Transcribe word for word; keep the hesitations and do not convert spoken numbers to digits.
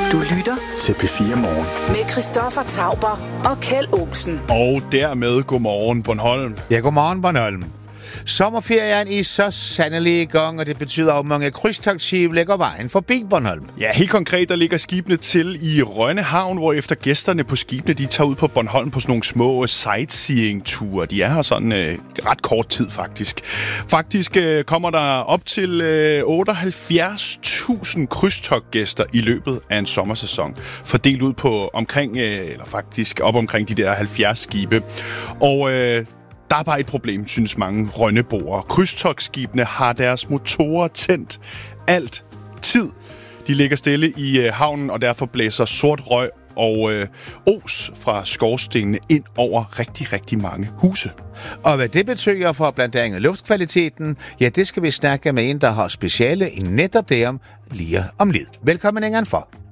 Du lytter til P fire Morgen med Christoffer Tauber og Kjeld Olsen. Og dermed godmorgen Bornholm. Ja, godmorgen Bornholm. Sommerferien er så sandelig i gang, og det betyder, at mange krydstogtskibe lægger vejen forbi Bornholm. Ja, helt konkret, der ligger skibene til i Rønne Havn, hvor efter gæsterne på skibene, de tager ud på Bornholm på sådan nogle små sightseeing-ture. De er her sådan øh, ret kort tid, faktisk. Faktisk øh, kommer der op til øh, otteoghalvfjerds tusind krydstogtgæster i løbet af en sommersæson, fordelt ud på omkring, øh, eller faktisk op omkring de der halvfjerds skibe. Og øh, der er bare et problem, synes mange rønneboere. Krydstogtskibene har deres motorer tændt alt tid. De ligger stille i øh, havnen, og derfor blæser sort røg og øh, os fra skorstenene ind over rigtig, rigtig mange huse. Og hvad det betyder for blandt andet luftkvaliteten, ja, det skal vi snakke med en, der har speciale i netop det om lige om lidt. Velkommen ingen for.